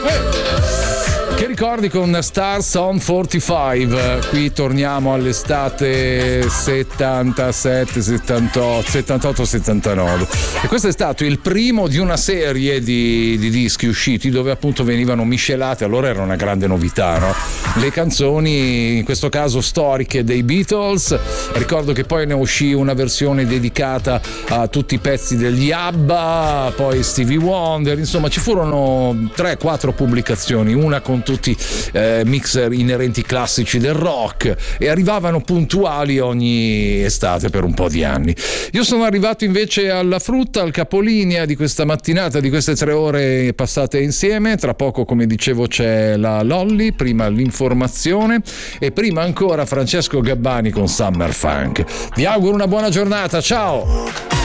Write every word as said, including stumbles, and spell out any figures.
Che ricordi con Stars on quarantacinque? Qui torniamo all'estate settantasette, settantotto, settantotto, settantanove. E questo è stato il primo di una serie di, di dischi usciti dove appunto venivano miscelate, allora era una grande novità, no? Le canzoni, in questo caso storiche, dei Beatles. Ricordo che poi ne uscì una versione dedicata a tutti i pezzi degli ABBA, poi Stevie Wonder, insomma ci furono tre quattro pubblicazioni, una con tutti eh, mixer inerenti classici del rock, e arrivavano puntuali ogni estate per un po' di anni. Io sono arrivato invece alla frutta, al capolinea di questa mattinata, di queste tre ore passate insieme. Tra poco, come dicevo, c'è la Lolly, prima l'informazione e prima ancora Francesco Gabbani con Summer Funk. Vi auguro una buona giornata, ciao!